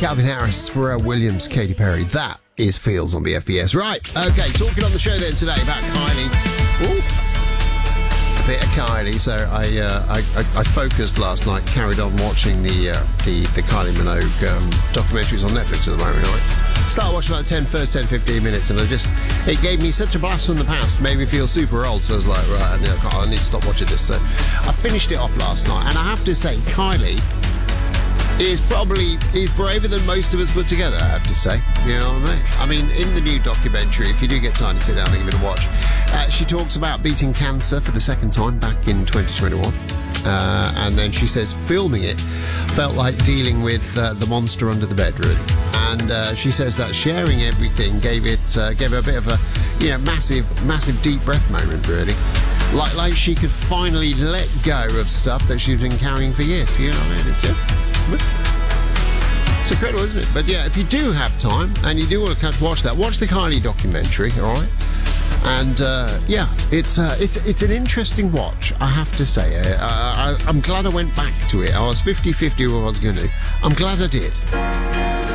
Calvin Harris, Pharrell Williams, Katy Perry. That is Feels on BFBS. Right, okay, talking on the show then today about Kylie. Ooh. A bit of Kylie. So I focused last night, carried on watching the Kylie Minogue documentaries on Netflix at the moment, right? Started watching about the first 10-15 minutes, and it gave me such a blast from the past, made me feel super old, so I was like, right, I need to stop watching this. So I finished it off last night, and I have to say, Kylie is braver than most of us put together, I have to say. You know what I mean? I mean, in the new documentary, if you do get time to sit down and give it a watch, she talks about beating cancer for the second time back in 2021. And then she says filming it felt like dealing with the monster under the bed, really. And she says that sharing everything gave her a bit of a, massive deep breath moment, really. Like she could finally let go of stuff that she's been carrying for years. You know what I mean? It's incredible, isn't it? But yeah, if you do have time and you do want to watch that, watch the Kylie documentary, all right? And it's an interesting watch, I have to say. I'm glad I went back to it. I was 50-50 what I was going to do. I'm glad I did.